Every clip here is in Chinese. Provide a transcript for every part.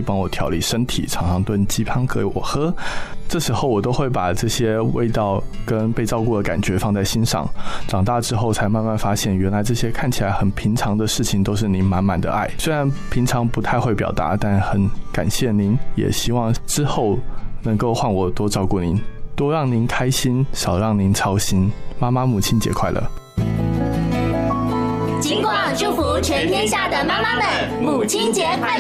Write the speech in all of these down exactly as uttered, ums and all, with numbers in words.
帮我调理身体，常常炖鸡汤给我喝。这时候我都会把这些味道跟被照顾的感觉放在心上。长大之后才慢慢发现，原来这些看起来很平常的事情都是您满满的爱。虽然平常不太会表达，但很感谢您，也希望之后能够换我多照顾您，多让您开心，少让您操心。妈妈母亲节快乐！ 警广祝福全天下的妈妈们，母亲节快乐！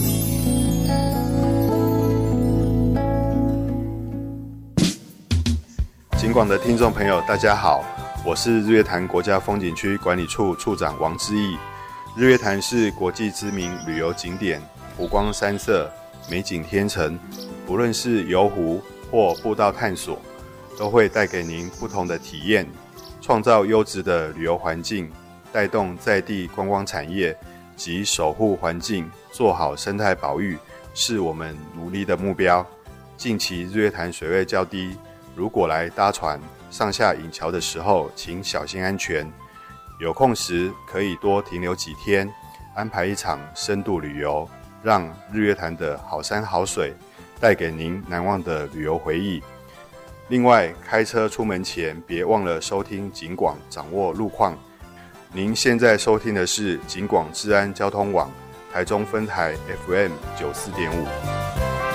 警广的听众朋友，大家好，我是日月潭国家风景区管理处处长王之义。日月潭是国际知名旅游景点，湖光山色，美景天成，不论是游湖或步道探索，都会带给您不同的体验，创造优质的旅游环境，带动在地观光产业及守护环境，做好生态保育，是我们努力的目标。近期日月潭水位较低，如果来搭船上下引桥的时候，请小心安全。有空时可以多停留几天，安排一场深度旅游，让日月潭的好山好水带给您难忘的旅游回忆。另外，开车出门前别忘了收听警广，掌握路况。您现在收听的是警广治安交通网台中分台 F M 九十四点五。